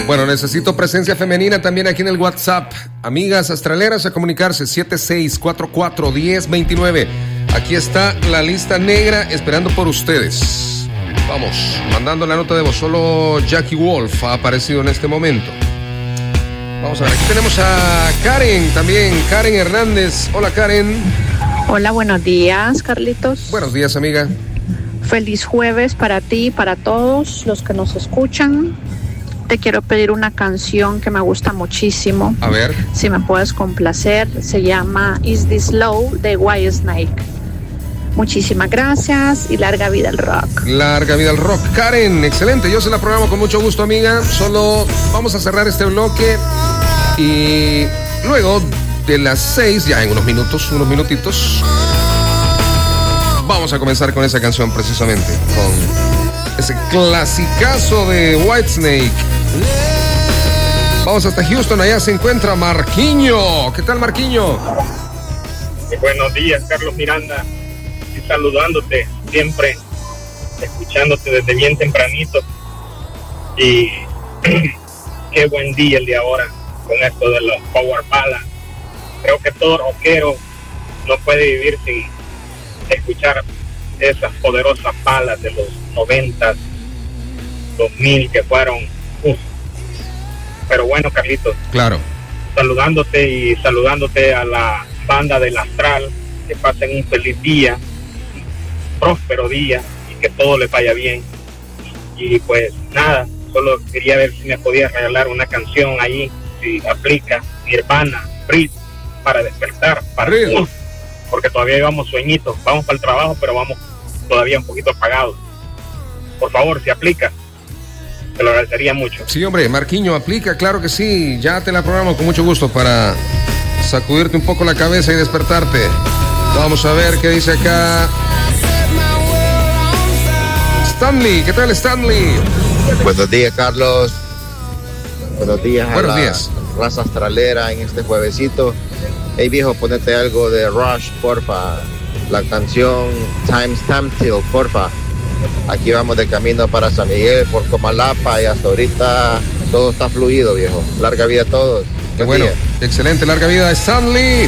Bueno, necesito presencia femenina también aquí en el WhatsApp. Amigas astraleras, a comunicarse 76441029. Aquí está la lista negra esperando por ustedes. Vamos, mandando la nota de voz. Solo Jackie Wolf ha aparecido en este momento. Vamos a ver, aquí tenemos a Karen también, Karen Hernández. Hola, Karen. Hola, buenos días, Carlitos. Buenos días, amiga. Feliz jueves para ti y para todos los que nos escuchan. Te quiero pedir una canción que me gusta muchísimo. A ver. Si me puedes complacer, se llama Is This Love de Whitesnake. Muchísimas gracias y larga vida al rock. Larga vida al rock. Karen, excelente. Yo se la programo con mucho gusto, amiga. Solo vamos a cerrar este bloque y luego de las 6, ya en unos minutitos, vamos a comenzar con esa canción precisamente, con ese clasicazo de Whitesnake. Vamos hasta Houston, allá se encuentra Marquiño. ¿Qué tal, Marquiño? Buenos días, Carlos Miranda. Y saludándote siempre, escuchándote desde bien tempranito. Y qué buen día el de ahora con esto de los Power Ballads. Creo que todo rockero no puede vivir sin escuchar esas poderosas balas de los 90, 2000 que fueron. Pero bueno, Carlitos. Claro. Saludándote a la banda del Astral, que pasen un feliz día, un próspero día y que todo les vaya bien. Y pues nada, solo quería ver si me podías regalar una canción ahí, si aplica Nirvana, Breathe, para despertar, porque todavía llevamos sueñitos, vamos para el trabajo, pero vamos todavía un poquito apagados. Por favor, si aplica, te lo agradecería mucho. Sí, hombre, Marquiño, aplica, claro que sí. Ya te la programo con mucho gusto para sacudirte un poco la cabeza y despertarte. Vamos a ver qué dice acá Stanley. ¿Qué tal, Stanley? Buenos días, Carlos. Buenos días. Buenos días. Raza astralera en este juevesito. Hey, viejo, ponete algo de Rush, porfa. La canción Time Stand Still, porfa. Aquí vamos de camino para San Miguel, por Comalapa, y hasta ahorita todo está fluido, viejo. Larga vida a todos. Qué bueno, excelente, larga vida a Stanley.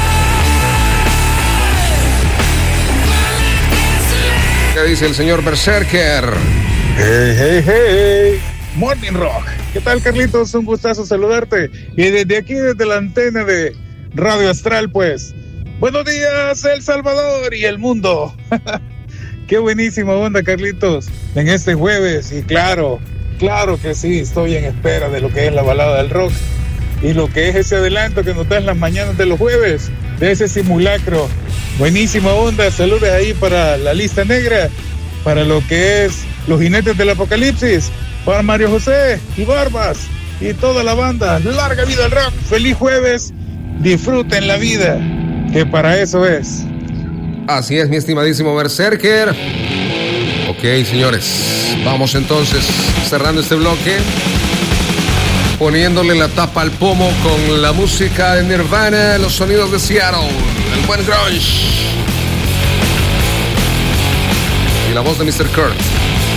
¿Qué dice el señor Berserker? Hey, hey, hey. Morning Rock. ¿Qué tal, Carlitos? Un gustazo saludarte. Y desde aquí, desde la antena de Radio Astral, pues. Buenos días, El Salvador y el mundo. Qué buenísima onda, Carlitos, en este jueves. Y claro que sí, estoy en espera de lo que es la balada del rock y lo que es ese adelanto que nos da en las mañanas de los jueves, de ese simulacro. Buenísima onda, saludos ahí para la lista negra, para lo que es los jinetes del apocalipsis, para Mario José y Barbas y toda la banda. Larga vida al rock, feliz jueves, disfruten la vida, que para eso es. Así es, mi estimadísimo Berserker. Ok, señores, vamos entonces cerrando este bloque, poniéndole la tapa al pomo con la música de Nirvana, los sonidos de Seattle, el buen grunge y la voz de Mr. Kurt.